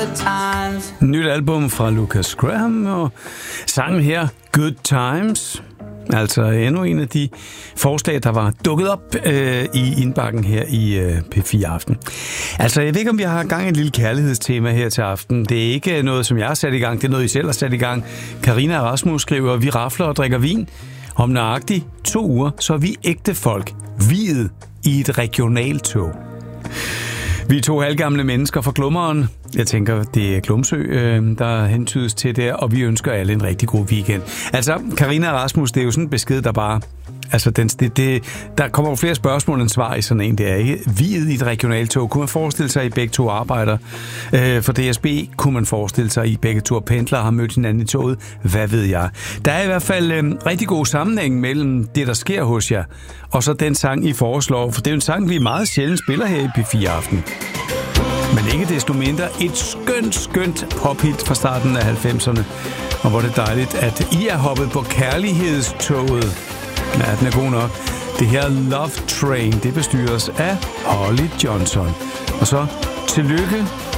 good times. Nyt album fra Lucas Graham, og sangen her, Good Times. Altså endnu en af de forslag, der var dukket op i indbakken her i P4 Aften. Altså, jeg ved ikke, om vi har gang i et lille kærlighedstema her til aften. Det er ikke noget, som jeg har sat i gang. Det er noget, I selv har sat i gang. Karina og Rasmus skriver, vi rafler og drikker vin. Om nøjagtigt 2 uger, så er vi ægte folk viet i et regionaltog. Vi er 2 halvgamle mennesker fra Glummeren. Jeg tænker, det er Glumsø, der hentydes til det, og vi ønsker alle en rigtig god weekend. Altså, Karina og Rasmus, det er jo sådan en besked, der bare... Altså, der kommer jo flere spørgsmål end svar i sådan en, det er ikke. Viet i et regionaltog. Kunne man forestille sig, at I begge 2 arbejder for DSB? Kunne man forestille sig, at I begge 2 pendler og har mødt hinanden i toget? Hvad ved jeg? Der er i hvert fald rigtig god sammenhæng mellem det, der sker hos jer, og så den sang, I foreslår. For det er jo en sang, vi meget sjældent spiller her i P4 Aften. Men ikke desto mindre et skønt pophit fra starten af 90'erne. Og hvor det er dejligt, at I er hoppet på kærlighedstoget. Ja, den er god nok. Det her Love Train, det bestyres af Holly Johnson. Og så tillykke